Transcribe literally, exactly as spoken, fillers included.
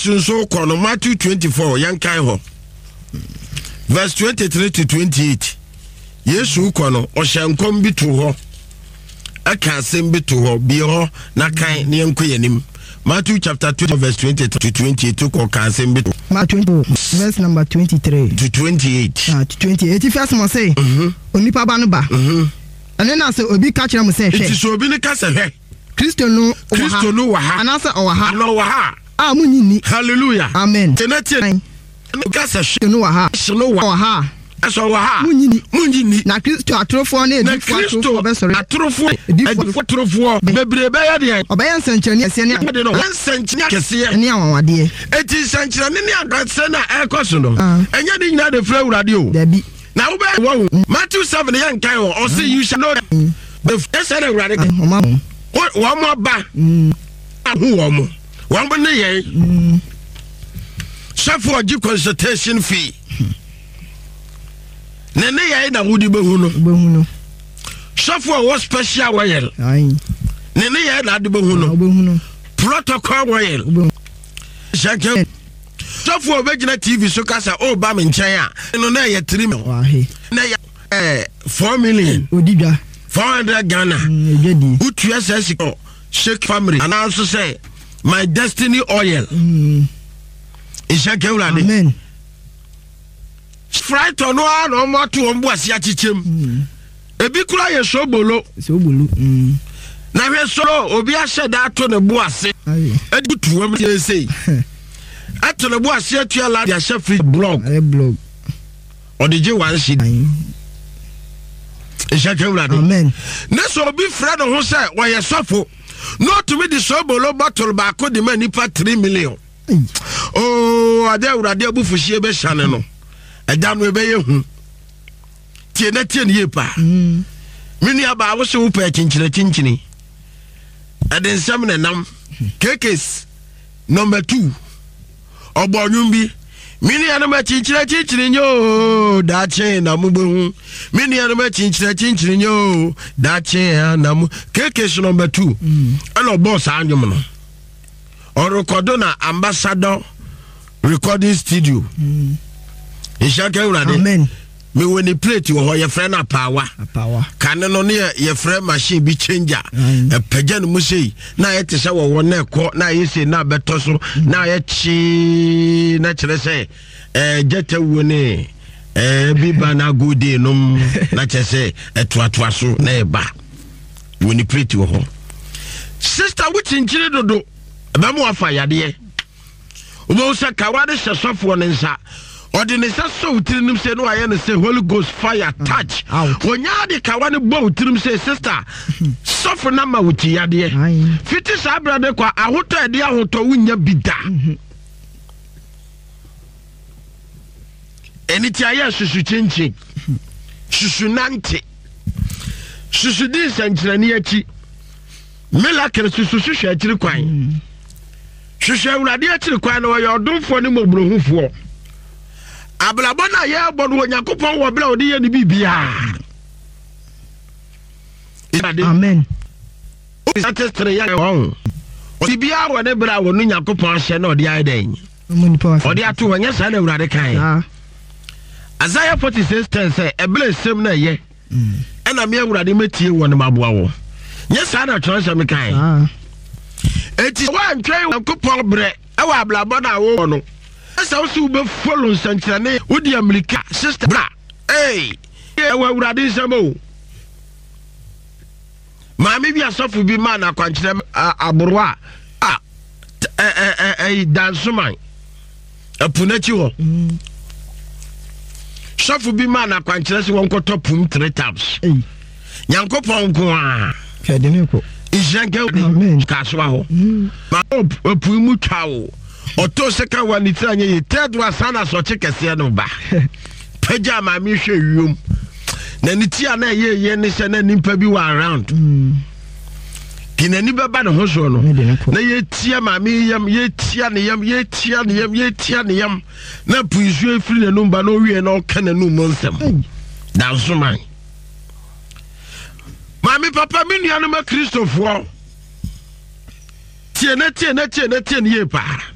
Yesu so kono Matthew twenty-four yankai ho. Verse twenty-three to twenty-eight. Yesu kono o hyankom bi to ho. Aka asem bi to ho bi ho na kan ne yanko yanim. Matthew chapter twenty verse twenty-three to twenty-eight to ko kan asem bi to. Matthew twenty verse number twenty-three to twenty-eight. Ah to twenty-eight. If you mo say, mhm. Onipa ba no ba. Mhm. And then I say obi ka kire mo say hwe. It is obi ne ka say hwe. Kristo no Kristo no wa ha. Anasa o wa ha. No wa ha. Ah munyini. Hallelujah. Amen. Tenati. Ka say hwe no wa ha. No wa ha. Aso wa ha. Munyini. Munyini. Na Kristo atrofo na edifo atrofo be sori. Atrofo. Edifo atrofo. Bebrebe ya de. Obayan sanchani ase ne. De no. Sanchani kese. Ne awawade. Eti sanchani ne akase na ekoso no. Enya de nyina de fra urade o. Dabi. Na wo be Matthew seven yan kan o. O say you shall know the first urade. Oma. Wo mo ba. Mm. Ahu wo mo. Wo mo ne ye. Mm. Sefo oji consultation fee. Nene ya na wudi behuno behuno sofo wo special royal ai nene ya na de behuno behuno protocol royal shake sofo obegina T V so kasa o ba me nchen a no na ye three wahe na ya eh four million odibia four hundred Ghana ejedi utu ss ko shake family and also say my destiny oil mm ishake urade amen Fright no a no mo to ombo ase achichem ebi kura ye sobolo sobolo mm na hwe so obi a sheda to ne bo ase edi tuwam ye sei ato ne bo ase atua la ya chef blog e blog odije wan shi e shake urade amen na so obi fra no ho say wo ye sofo no to me the sobolo bottle ba ko de manipa three million oh ade urade abufuhie be hane no Adam we be hu tie na tie ne pa mm mini aba wo se wo pa chinchire chinchini aden sam na nam kekes number two obonwum bi mini ana ma chinchire chinchini nyo da chen na mu behu mini ana ma chinchire chinchini nyo da chen na mu kekes number two ana boss anjum no o record na ambassador recording studio mm Ishake urade amen me woni plate wo ye frɛ na power power kan no ne ye frɛ machine bi changer e pagya no musei na ye te sɛ wo wo na ekɔ na ye se na beto so na ye chi na kyerɛ sɛ eh jeta wo ne eh bi ba na gode nom na kyerɛ sɛ etoatoa so na e ba woni plate wo ho sister wo chinchire dodo ba mo afa yade wo se kawade hwesofo ne nsa Ordinary so tirim say no aye say Holy Ghost fire touch. Onya de ka wane bo tirim say sister. Suffer na ma wuti yade. Fiti sa brade kwa ahoto ede ahoto wunya bida. Eni ti aye susu chinchin. Susu nante. Susu din sanchirani achi. Miracle susu susu achiri kwan. Susu awurade achiri kwan no yo domfo ne mobrohufo. Ablabona ye bodu Yakopon wo bla odi ye ni bibia. Amen. Satistre ya won. Bibia wo ne bra wo no Yakopon hye na odi aiden. Odi ato wanya sa na urade kan. Ah. Isaiah forty-six ten say ebla sem na ye. Mm. Ena me urade metie wo ne maboa wo. Nye sa na tron me kan. Ah. Eti wa ntwe Yakopon bre e wa ablabona wo no. Asa usu be follow sanchane udi America sister bra hey e wa urade nsemo ma me bi asofu bi ma na kwankyere aborwa ah eh eh eh dansuman apunachi ho sofu bi ma na kwankyere se won koto pum three times eh Yankopon ko a kedene ko ijange kaswa ho ma opu mu twawo Oto seka wani tanye ye tedwa sana so chekese no ba. Pagya ma mi hwe wiom. Na nitia na ye ye ne se na nimpa bi wa around. Mm. Kinani beba ne ho so no. Na ye tia ma mi yam ye tia ne yam ye tia ne yam ye tia ne yam. Na puisu efiri ne numba no wie na oka na nu monsem. Dan so man. Mami papa mi nua no ma Christopher. Tie na tie na tie na tie ne ye pa.